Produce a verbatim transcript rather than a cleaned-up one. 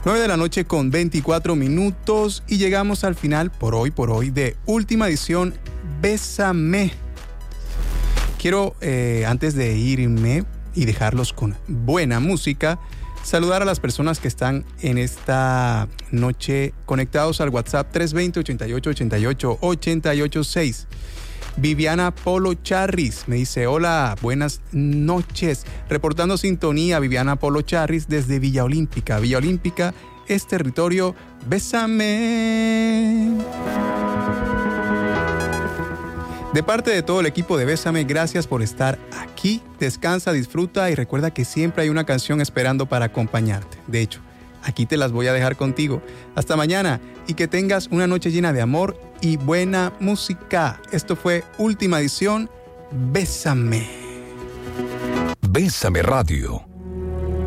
nueve de la noche con veinticuatro minutos y llegamos al final por hoy, por hoy de última edición Bésame. Quiero, eh, antes de irme y dejarlos con buena música, saludar a las personas que están en esta noche conectados al WhatsApp tres dos cero, ochenta y ocho, ochenta y ocho, ochenta y ocho seis. Viviana Polo Charris me dice: hola, buenas noches. Reportando sintonía, Viviana Polo Charris desde Villa Olímpica. Villa Olímpica es territorio. Bésame. De parte de todo el equipo de Bésame, gracias por estar aquí. Descansa, disfruta y recuerda que siempre hay una canción esperando para acompañarte. De hecho, aquí te las voy a dejar contigo. Hasta mañana y que tengas una noche llena de amor y buena música. Esto fue última edición Bésame. Bésame Radio.